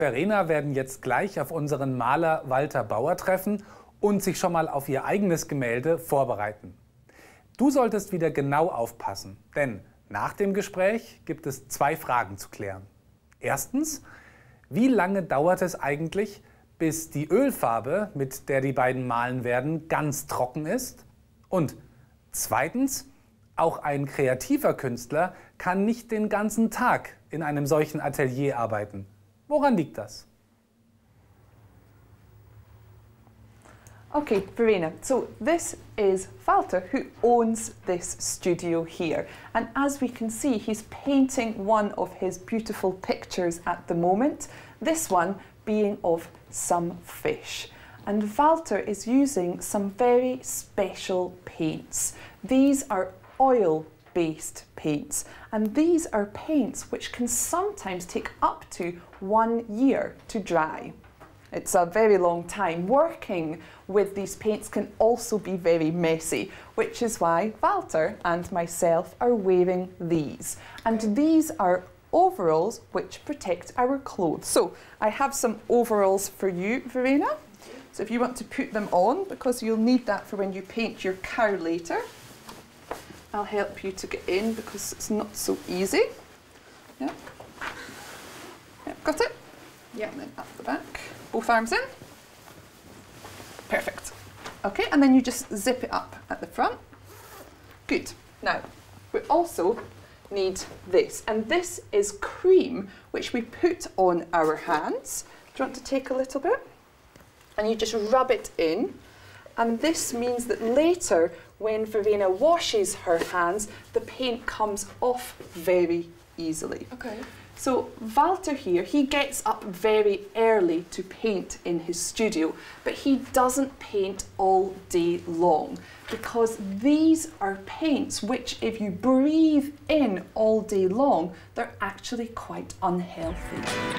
Verena werden jetzt gleich auf unseren Maler Walter Bauer treffen und sich schon mal auf ihr eigenes Gemälde vorbereiten. Du solltest wieder genau aufpassen, denn nach dem Gespräch gibt es 2 Fragen zu klären. Erstens, wie lange dauert es eigentlich, bis die Ölfarbe, mit der die beiden malen werden, ganz trocken ist? Und zweitens, auch ein kreativer Künstler kann nicht den ganzen Tag in einem solchen Atelier arbeiten. Woran liegt das? Okay, Verena, so this is Walter, who owns this studio here. And as we can see, he's painting one of his beautiful pictures at the moment, this one being of some fish. And Walter is using some very special paints. These are oil-based paints, and these are paints which can sometimes take up to 1 year to dry. It's a very long time. Working with these paints can also be very messy, which is why Walter and myself are wearing these. And these are overalls which protect our clothes. So I have some overalls for you, Verena. So if you want to put them on, because you'll need that for when you paint your cow later. I'll help you to get in because it's not so easy. Yeah. Yep, got it? Yeah, and then up the back. Both arms in. Perfect. Okay, and then you just zip it up at the front. Good. Now, we also need this, and this is cream which we put on our hands. Do you want to take a little bit? And you just rub it in. And this means that later, when Verena washes her hands, the paint comes off very easily. Okay. So Walter here, he gets up very early to paint in his studio, but he doesn't paint all day long because these are paints which, if you breathe in all day long, they're actually quite unhealthy.